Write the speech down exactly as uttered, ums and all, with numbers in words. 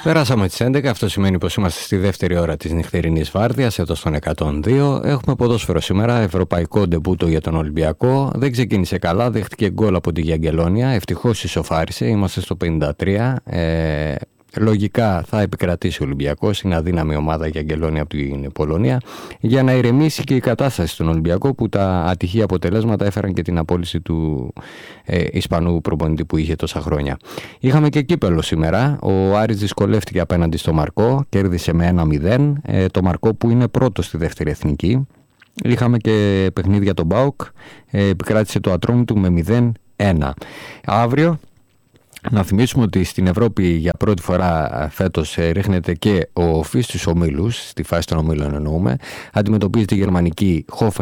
Περάσαμε τις έντεκα, αυτό σημαίνει πως είμαστε στη δεύτερη ώρα της νυχτερινής βάρδιας, εδώ στον εκατόν δύο. Έχουμε ποδόσφαιρο σήμερα, ευρωπαϊκό ντεμπούτο για τον Ολυμπιακό. Δεν ξεκίνησε καλά, δέχτηκε γκολ από τη Γιαγγελόνια, ευτυχώς ισοφάρισε, είμαστε στο πενήντα τρία. Ε, λογικά θα επικρατήσει ο Ολυμπιακός, είναι αδύναμη ομάδα για Γιαγγελόνια από την Πολωνία, για να ηρεμήσει και η κατάσταση στον Ολυμπιακό, που τα ατυχή αποτελέσματα έφεραν και την απόλυση του ε, Ισπανού προπονητή που είχε τόσα χρόνια. Είχαμε και κύπελο σήμερα. Ο Άρης δυσκολεύτηκε απέναντι στο Μαρκό, κέρδισε με ένα μηδέν. Ε, το Μαρκό που είναι πρώτο στη δεύτερη εθνική. Είχαμε και παιχνίδια τον ΠΑΟΚ, ε, επικράτησε το Ατρόμητο με μηδέν ένα. Αύριο, να θυμίσουμε ότι στην Ευρώπη για πρώτη φορά φέτος ρίχνεται και ο ΟΦΗ στους ομίλους, στη φάση των ομίλων εννοούμε. Αντιμετωπίζει τη γερμανική